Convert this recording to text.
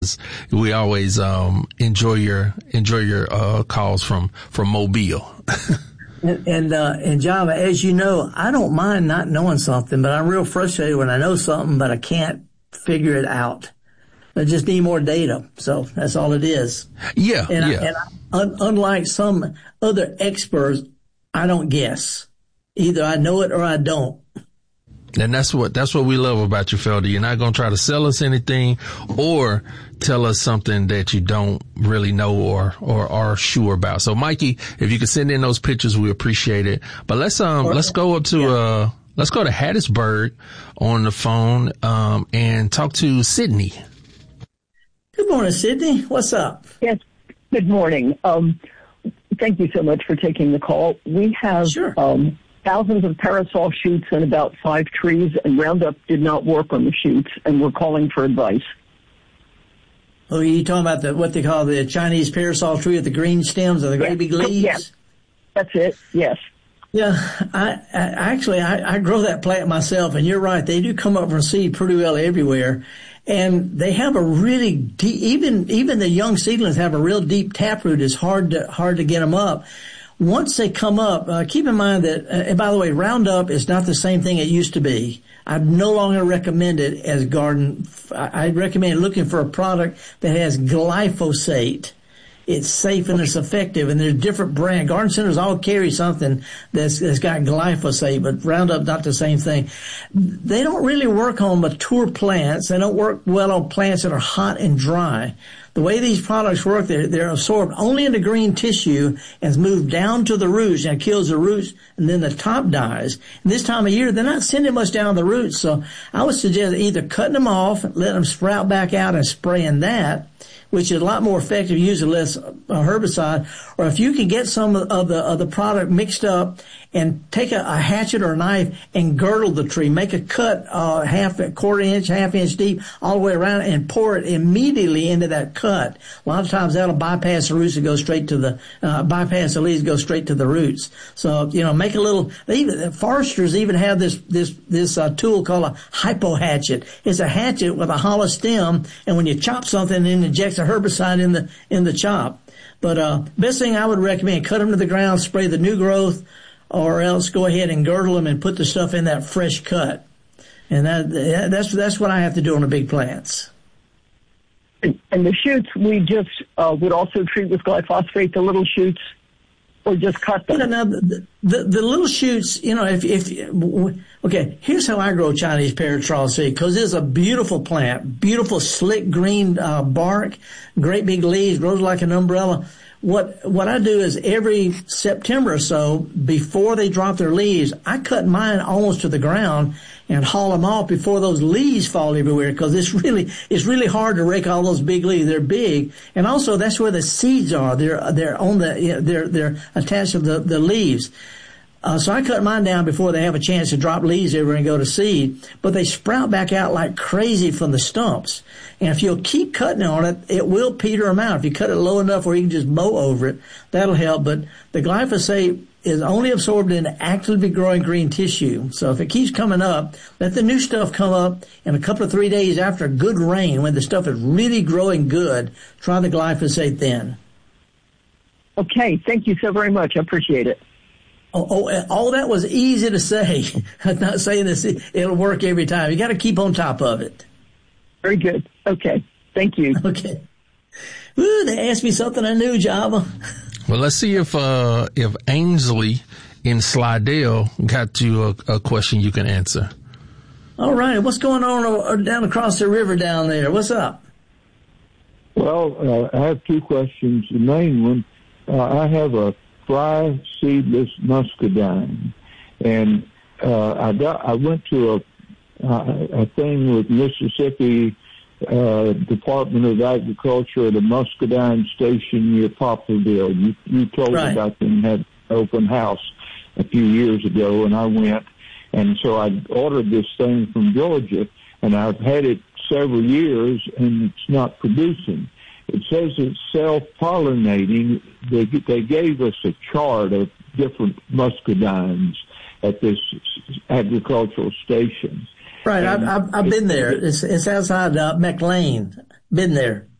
We always enjoy your calls from Mobile. And Java, as you know, I don't mind not knowing something, but I'm real frustrated when I know something, but I can't figure it out. I just need more data. So that's all it is. Yeah. Unlike some other experts, I don't guess. Either I know it or I don't. And that's what we love about you, Felder. You're not going to try to sell us anything or tell us something that you don't really know or are sure about. So, Mikey, if you could send in those pictures, we appreciate it. But let's go up to, let's go to Hattiesburg on the phone, and talk to Sydney. Good morning, Sydney. What's up? Yes. Good morning. Thank you so much for taking the call. We have, thousands of parasol shoots and about 5 trees, and Roundup did not work on the shoots, and we're calling for advice. Oh, you talking about what they call the Chinese parasol tree with the green stems and the great big leaves? Yes, that's it. Yes. Yeah, I grow that plant myself, and you're right. They do come up from seed pretty well everywhere, and they have a really deep. Even the young seedlings have a real deep taproot. It's hard to get them up. Once they come up, keep in mind that, and by the way, Roundup is not the same thing it used to be. I no longer recommend it as garden. I recommend looking for a product that has glyphosate. It's safe and it's effective, and there's different brands. Garden centers all carry something that's got glyphosate, but Roundup not the same thing. They don't really work on mature plants. They don't work well on plants that are hot and dry. The way these products work, they're absorbed only in the green tissue and move down to the roots, and it kills the roots, and then the top dies. And this time of year, they're not sending much down the roots, so I would suggest either cutting them off, letting them sprout back out and spraying that, which is a lot more effective, using less herbicide, or if you can get some of the product mixed up and take a hatchet or a knife and girdle the tree, make a cut quarter inch, half inch deep all the way around, and pour it immediately into that cut. A lot of times that'll bypass the roots and go straight to the bypass the leaves, go straight to the roots. So make a little. Foresters even have this tool called a hypo hatchet. It's a hatchet with a hollow stem, and when you chop something, it injects a herbicide in the chop. But best thing I would recommend, cut them to the ground, spray the new growth, or else go ahead and girdle them and put the stuff in that fresh cut. And that's what I have to do on the big plants. And the shoots, we just would also treat with glyphosate, the little shoots, or just cut them? Now, the little shoots, okay, here's how I grow Chinese parasol seed, because it's a beautiful plant, beautiful slick green bark, great big leaves, grows like an umbrella. What I do is every September or so, before they drop their leaves, I cut mine almost to the ground and haul them off before those leaves fall everywhere, because it's really hard to rake all those big leaves. They're big, and also that's where the seeds are. They're on they're attached to the leaves. So I cut mine down before they have a chance to drop leaves everywhere and go to seed, but they sprout back out like crazy from the stumps. And if you'll keep cutting on it, it will peter them out. If you cut it low enough where you can just mow over it, that'll help. But the glyphosate is only absorbed in actively growing green tissue. So if it keeps coming up, let the new stuff come up, and a couple of 3 days after a good rain, when the stuff is really growing good, try the glyphosate then. Okay, thank you so very much. I appreciate it. All that was easy to say. I'm not saying this, it'll work every time. You got to keep on top of it. Very good. Okay. Thank you. Okay. Ooh, they asked me something I knew, Java. Well, let's see if Ainsley in Slidell got you a question you can answer. All right. What's going on down across the river down there? What's up? Well, I have 2 questions. The main one, I have a fly seedless muscadine, and I went to a thing with Mississippi Department of Agriculture at a muscadine station near Poplarville. You told me about them, had an open house a few years ago, and I went, and so I ordered this thing from Georgia, and I've had it several years, and it's not producing. It says it's self-pollinating. They gave us a chart of different muscadines at this agricultural station. Right, I've been there. It's outside McLean. Been there.